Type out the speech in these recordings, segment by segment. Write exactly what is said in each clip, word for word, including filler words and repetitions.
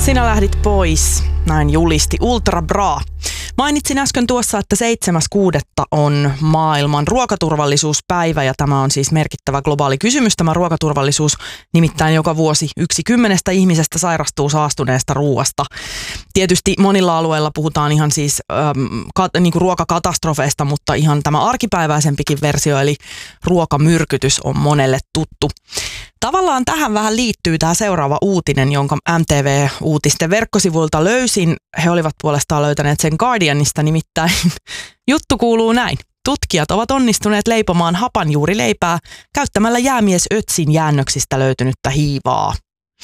Sinä lähdit pois, näin julisti Ultra Bra. Mainitsin äsken tuossa, että seitsemäs kuudetta on maailman ruokaturvallisuuspäivä ja tämä on siis merkittävä globaali kysymys, tämä ruokaturvallisuus. Nimittäin joka vuosi yksi kymmenestä ihmisestä sairastuu saastuneesta ruoasta. Tietysti monilla alueilla puhutaan ihan siis äm, ka, niin kuin ruokakatastrofeista, mutta ihan tämä arkipäiväisempikin versio eli ruokamyrkytys on monelle tuttu. Tavallaan tähän vähän liittyy tämä seuraava uutinen, jonka M T V-uutisten verkkosivuilta löysin. He olivat puolestaan löytäneet sen Guardianista, nimittäin juttu kuuluu näin. Tutkijat ovat onnistuneet leipomaan hapanjuurileipää käyttämällä jäämies Ötsin jäännöksistä löytynyttä hiivaa.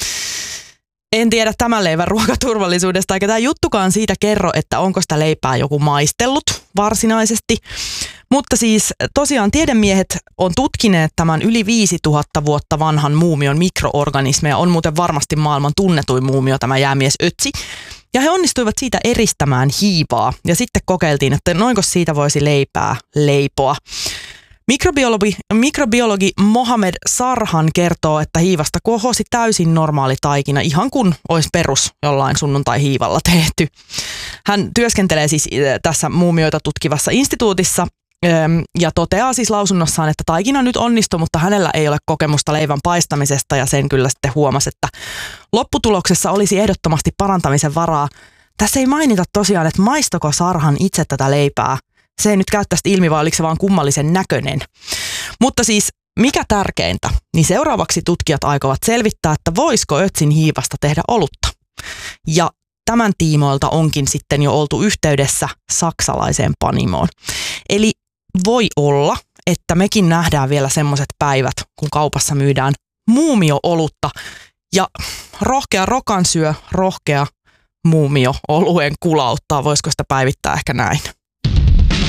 En tiedä tämän leivän ruokaturvallisuudesta, eikä tämä juttukaan siitä kerro, että onko sitä leipää joku maistellut varsinaisesti. Mutta siis tosiaan tiedemiehet on tutkineet tämän yli viisituhatta vuotta vanhan muumion mikroorganismeja. On muuten varmasti maailman tunnetuin muumio tämä jäämies Ötsi. Ja he onnistuivat siitä eristämään hiivaa. Ja sitten kokeiltiin, että noinko siitä voisi leipää leipoa. Mikrobiologi, mikrobiologi Mohamed Sarhan kertoo, että hiivasta kohosi täysin normaali taikina, ihan kuin olisi perus jollain sunnuntai-hiivalla tehty. Hän työskentelee siis tässä muumioita tutkivassa instituutissa ja toteaa siis lausunnossaan, että taikina nyt onnistui, mutta hänellä ei ole kokemusta leivän paistamisesta ja sen kyllä sitten huomasi, että lopputuloksessa olisi ehdottomasti parantamisen varaa. Tässä ei mainita tosiaan, että maistoko Sarhan itse tätä leipää. Se ei nyt käy tästä ilmi, vai oliko se vaan kummallisen näköinen. Mutta siis mikä tärkeintä, niin seuraavaksi tutkijat aikovat selvittää, että voisiko Ötsin hiivasta tehdä olutta. Ja tämän tiimoilta onkin sitten jo oltu yhteydessä saksalaiseen panimoon. Eli voi olla, että mekin nähdään vielä semmoiset päivät, kun kaupassa myydään muumio-olutta. Ja rohkea rokansyö, rohkea muumio-oluen kulauttaa. Voisiko sitä päivittää ehkä näin?